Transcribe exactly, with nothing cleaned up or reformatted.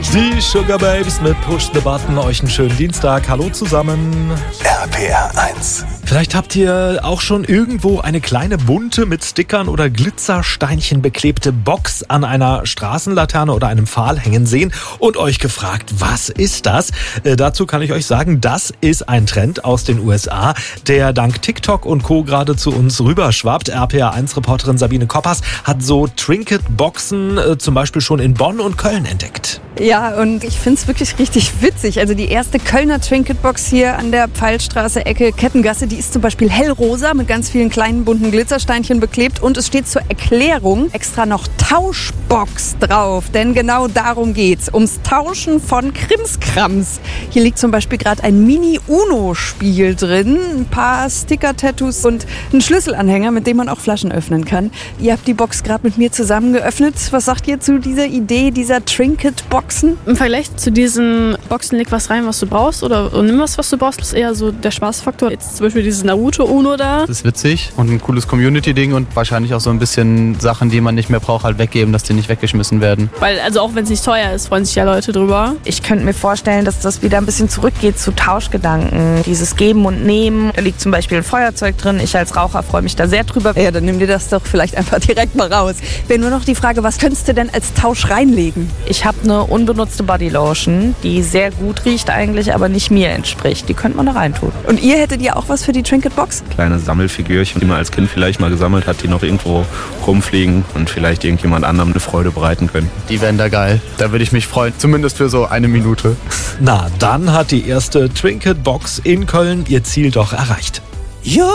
Die Sugar Babes mit Push the Button. Euch einen schönen Dienstag. Hallo zusammen. R P R eins. Vielleicht habt ihr auch schon irgendwo eine kleine bunte, mit Stickern oder Glitzersteinchen beklebte Box an einer Straßenlaterne oder einem Pfahl hängen sehen und euch gefragt, was ist das? Äh, dazu kann ich euch sagen, das ist ein Trend aus den U S A, der dank TikTok und Co. gerade zu uns rüberschwappt. R P R eins Reporterin Sabine Koppers hat so Trinket-Boxen äh, zum Beispiel schon in Bonn und Köln entdeckt. Ja, und ich finde es wirklich richtig witzig. Also die erste Kölner Trinket-Box hier an der Pfeilstraße, Ecke Kettengasse, die ist zum Beispiel hellrosa mit ganz vielen kleinen bunten Glitzersteinchen beklebt und es steht zur Erklärung extra noch Tauschbox drauf, denn genau darum geht's, ums Tauschen von Krimskrams. Hier liegt zum Beispiel gerade ein Mini-Uno-Spiel drin, ein paar Sticker-Tattoos und ein Schlüsselanhänger, mit dem man auch Flaschen öffnen kann. Ihr habt die Box gerade mit mir zusammen geöffnet. Was sagt ihr zu dieser Idee, dieser Trinket-Boxen? Im Vergleich zu diesen Boxen leg was rein, was du brauchst oder nimm was, was du brauchst, ist eher so der Spaßfaktor. Jetzt zum Beispiel dieses Naruto-Uno da. Das ist witzig und ein cooles Community-Ding und wahrscheinlich auch so ein bisschen Sachen, die man nicht mehr braucht, halt weggeben, dass die nicht weggeschmissen werden. Weil, also auch wenn es nicht teuer ist, freuen sich ja Leute drüber. Ich könnte mir vorstellen, dass das wieder ein bisschen zurückgeht zu Tauschgedanken. Dieses Geben und Nehmen. Da liegt zum Beispiel ein Feuerzeug drin. Ich als Raucher freue mich da sehr drüber. Ja, dann nimm dir das doch vielleicht einfach direkt mal raus. Wäre nur noch die Frage, was könntest du denn als Tausch reinlegen? Ich habe eine unbenutzte Bodylotion, die sehr gut riecht eigentlich, aber nicht mir entspricht. Die könnte man da reintun. Und ihr hättet ja auch was für die Trinket-Box? Kleine Sammelfigürchen, die man als Kind vielleicht mal gesammelt hat, die noch irgendwo rumfliegen und vielleicht irgendjemand anderem eine Freude bereiten können. Die wären da geil. Da würde ich mich freuen, zumindest für so eine Minute. Na, dann hat die erste Trinket-Box in Köln ihr Ziel doch erreicht. Ja.